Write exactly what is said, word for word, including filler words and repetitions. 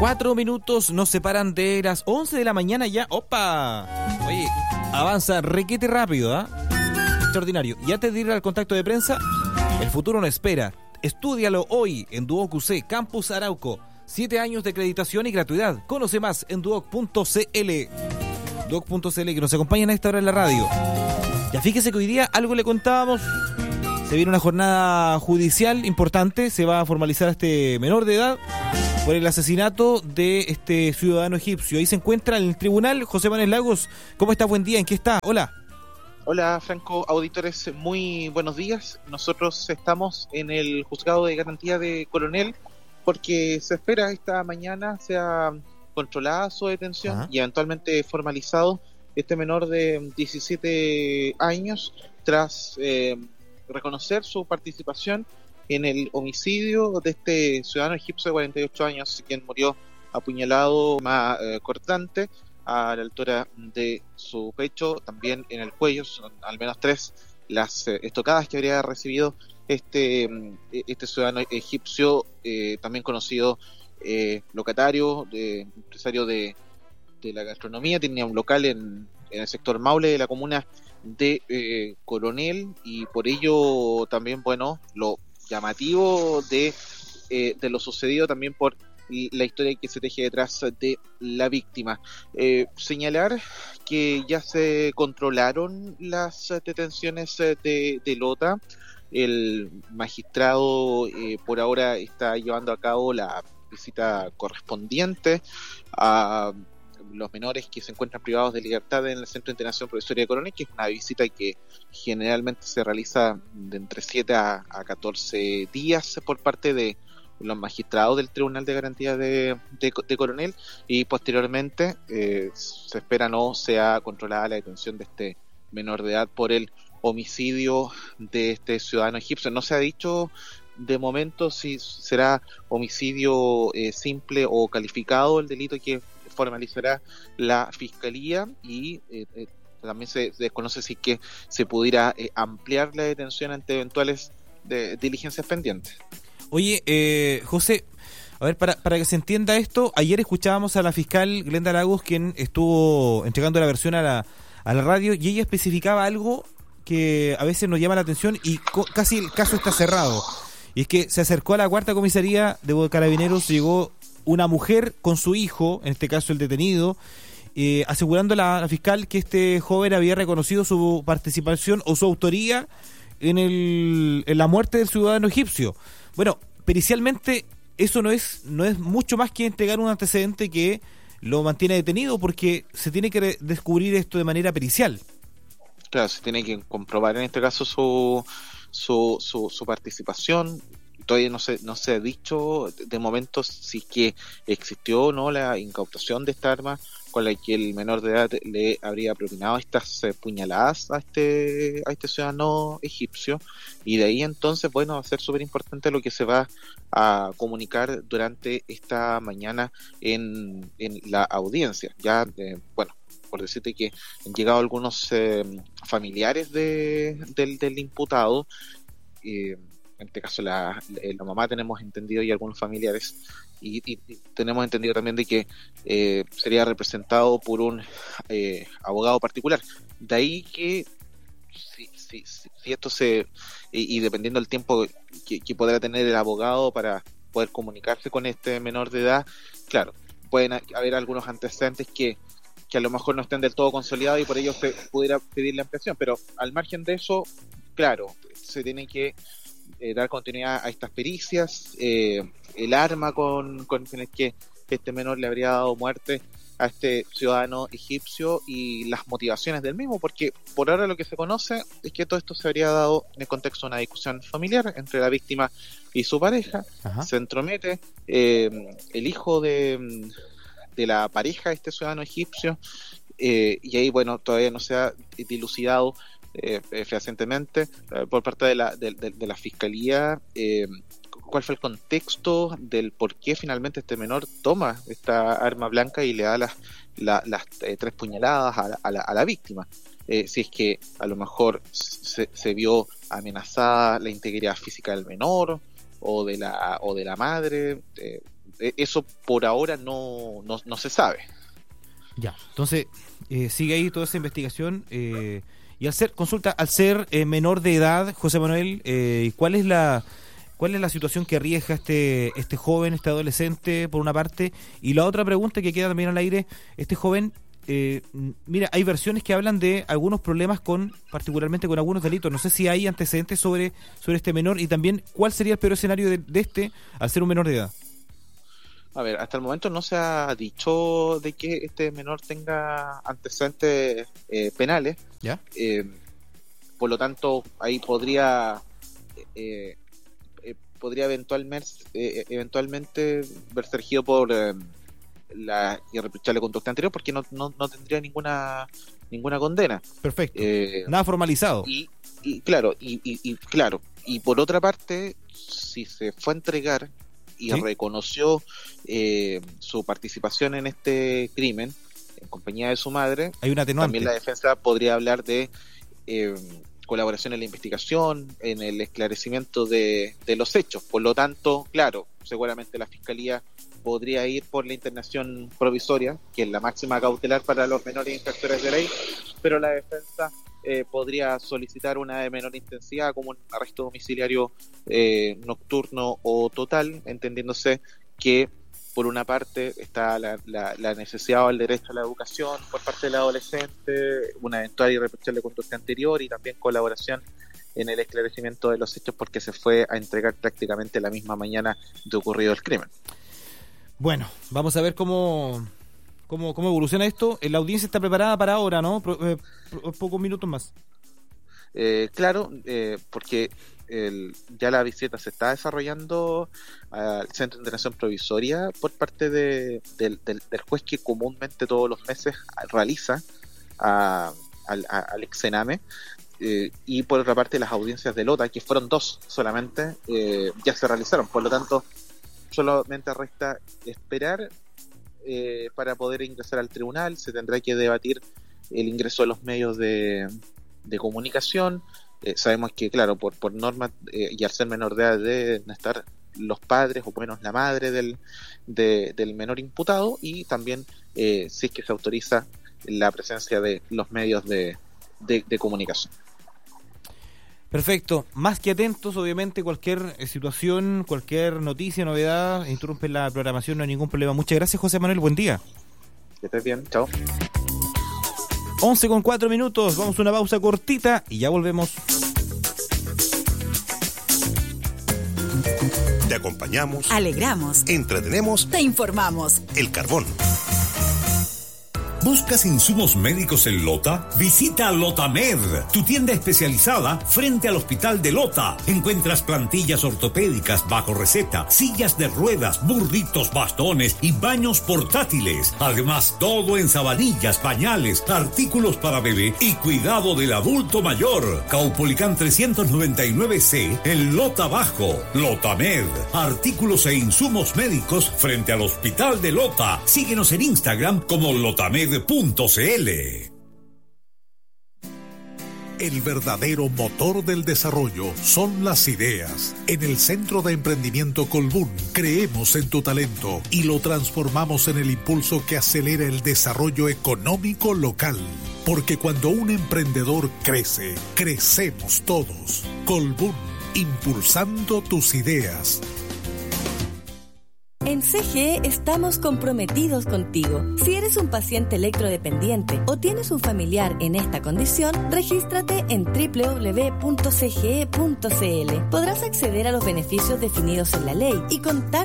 Cuatro minutos nos separan de las once de la mañana ya. ¡Opa! Oye, avanza requete rápido, ¿ah? ¿eh? Extraordinario. Y antes de ir al contacto de prensa, el futuro no espera. Estúdialo hoy en Duoc U C, Campus Arauco. Siete años de acreditación y gratuidad. Conoce más en duoc punto c l. duoc punto c l, que nos acompañan a esta hora en la radio. Ya fíjese que hoy día algo le contábamos. Se viene una jornada judicial importante. Se va a formalizar a este menor de edad por el asesinato de este ciudadano egipcio. Ahí se encuentra en el tribunal José Manuel Lagos. ¿Cómo está? Buen día. ¿En qué está? Hola. Hola, Franco, auditores, muy buenos días. Nosotros estamos en el juzgado de garantía de Coronel porque se espera esta mañana sea controlada su detención. Ajá. Y eventualmente formalizado este menor de diecisiete años tras eh, reconocer su participación en el homicidio de este ciudadano egipcio de cuarenta y ocho años, quien murió apuñalado más eh, cortante a la altura de su pecho, también en el cuello. Son al menos tres las eh, estocadas que habría recibido este este ciudadano egipcio, eh, también conocido eh, locatario, de, empresario de, de la gastronomía. Tenía un local en, en el sector Maule de la comuna de eh, Coronel, y por ello también, bueno, lo llamativo de, eh, de lo sucedido también por la historia que se teje detrás de la víctima. Eh, señalar que ya se controlaron las detenciones de, de Lota. El magistrado eh, por ahora está llevando a cabo la visita correspondiente a los menores que se encuentran privados de libertad en el Centro de Internación Provisoria de Coronel, que es una visita que generalmente se realiza de entre siete a catorce días por parte de los magistrados del Tribunal de Garantía de, de, de Coronel, y posteriormente eh, se espera no sea controlada la detención de este menor de edad por el homicidio de este ciudadano egipcio. No se ha dicho de momento si será homicidio eh, simple o calificado el delito que formalizará la Fiscalía, y eh, eh, también se, se desconoce si que se pudiera eh, ampliar la detención ante eventuales de, diligencias pendientes. Oye, eh, José, a ver, para, para que se entienda esto, ayer escuchábamos a la fiscal Glenda Lagos, quien estuvo entregando la versión a la, a la radio, y ella especificaba algo que a veces nos llama la atención y co- casi el caso está cerrado. Y es que se acercó a la cuarta comisaría de Carabineros, llegó una mujer con su hijo, en este caso el detenido, eh, asegurando a la, la fiscal que este joven había reconocido su participación o su autoría en, el, en la muerte del ciudadano egipcio. Bueno, pericialmente eso no es no es mucho más que entregar un antecedente que lo mantiene detenido, porque se tiene que descubrir esto de manera pericial. Claro, se tiene que comprobar en este caso su su su, su participación. Todavía no se no se ha dicho de momento si es que existió o no la incautación de esta arma con la que el menor de edad le habría propinado estas eh, puñaladas a este a este ciudadano egipcio. Y de ahí entonces, bueno, va a ser súper importante lo que se va a comunicar durante esta mañana en, en la audiencia. Ya, eh, bueno, por decirte que han llegado algunos eh, familiares de, del, del imputado. eh, En este caso la, la mamá, tenemos entendido, y algunos familiares, y, y, y tenemos entendido también de que eh, sería representado por un eh, abogado particular. De ahí que si, si, si, si esto se y, y dependiendo del tiempo que, que podrá tener el abogado para poder comunicarse con este menor de edad, claro, pueden haber algunos antecedentes que que a lo mejor no estén del todo consolidados y por ello se pudiera pedir la ampliación, pero al margen de eso, claro, se tiene que Eh, dar continuidad a estas pericias, eh, el arma con, con el que este menor le habría dado muerte a este ciudadano egipcio y las motivaciones del mismo, porque por ahora lo que se conoce es que todo esto se habría dado en el contexto de una discusión familiar entre la víctima y su pareja. Ajá. Se entromete eh, el hijo de, de la pareja de este ciudadano egipcio, eh, y ahí, bueno, todavía no se ha dilucidado Eh, fehacientemente eh, por parte de la, de, de, de la fiscalía eh, cuál fue el contexto del por qué finalmente este menor toma esta arma blanca y le da las, la, las eh, tres puñaladas a la, a la, a la víctima. Eh, si es que a lo mejor se, se vio amenazada la integridad física del menor o de la o de la madre, eh, eso por ahora no, no, no se sabe. Ya, entonces eh, sigue ahí toda esa investigación. Eh, y al ser, consulta, al ser eh, menor de edad, José Manuel, eh, ¿cuál es la cuál es la situación que arriesga este este joven, este adolescente, por una parte? Y la otra pregunta que queda también al aire, este joven, eh, mira, hay versiones que hablan de algunos problemas con, particularmente con algunos delitos. No sé si hay antecedentes sobre, sobre este menor, y también cuál sería el peor escenario de, de este al ser un menor de edad. A ver, hasta el momento no se ha dicho de que este menor tenga antecedentes eh, penales. ¿Ya? Eh, por lo tanto, ahí podría eh, eh, podría eventualmente eh, eventualmente verse regido por eh, la irreprochable conducta anterior, porque no, no, no tendría ninguna ninguna condena. Perfecto. Eh, Nada formalizado. Y, y claro, y, y, y claro, y por otra parte, si se fue a entregar y ¿sí? reconoció eh, su participación en este crimen en compañía de su madre, hay un atenuante. También la defensa podría hablar de eh, colaboración en la investigación, en el esclarecimiento de, de los hechos. Por lo tanto, claro, seguramente la Fiscalía podría ir por la internación provisoria, que es la máxima cautelar para los menores infractores de ley, pero la defensa eh, podría solicitar una de menor intensidad, como un arresto domiciliario eh, nocturno o total, entendiéndose que por una parte está la, la, la necesidad o el derecho a la educación por parte del adolescente, una eventual irreprochable conducta anterior y también colaboración en el esclarecimiento de los hechos, porque se fue a entregar prácticamente la misma mañana de ocurrido el crimen. Bueno, vamos a ver cómo, cómo, cómo evoluciona esto. La audiencia está preparada para ahora, ¿no? Pro, eh, pocos minutos más. Eh, claro, eh, porque el, ya la visita se está desarrollando al Centro de Internación Provisoria por parte de, del, del, del juez que comúnmente todos los meses realiza a, al, a, al exename. Eh, y por otra parte las audiencias de Lota, que fueron dos solamente, eh, ya se realizaron. Por lo tanto, solamente resta esperar eh, para poder ingresar al tribunal. Se tendrá que debatir el ingreso de los medios de, de comunicación. Eh, sabemos que, claro, por, por norma eh, y al ser menor de edad deben estar los padres o menos la madre del, de, del menor imputado, y también eh, si es que se autoriza la presencia de los medios de, de, de comunicación. Perfecto, más que atentos, obviamente, cualquier situación, cualquier noticia, novedad, interrumpe la programación, no hay ningún problema. Muchas gracias, José Manuel, buen día. Que estés bien, chao. once con cuatro minutos, vamos a una pausa cortita y ya volvemos. Te acompañamos, alegramos, entretenemos, te informamos. El Carbón. ¿Buscas insumos médicos en Lota? Visita Lotamed, tu tienda especializada frente al Hospital de Lota. Encuentras plantillas ortopédicas bajo receta, sillas de ruedas, burritos, bastones y baños portátiles. Además, todo en sabanillas, pañales, artículos para bebé y cuidado del adulto mayor. Caupolicán trescientos noventa y nueve C, en Lota Bajo. Lotamed, artículos e insumos médicos frente al Hospital de Lota. Síguenos en Instagram como Lotamed. .cl. El verdadero motor del desarrollo son las ideas. En el Centro de Emprendimiento Colbún creemos en tu talento y lo transformamos en el impulso que acelera el desarrollo económico local. Porque cuando un emprendedor crece, crecemos todos. Colbún, impulsando tus ideas. En C G E estamos comprometidos contigo. Si eres un paciente electrodependiente o tienes un familiar en esta condición, regístrate en doble u doble u doble u punto c g e punto c l. Podrás acceder a los beneficios definidos en la ley y contar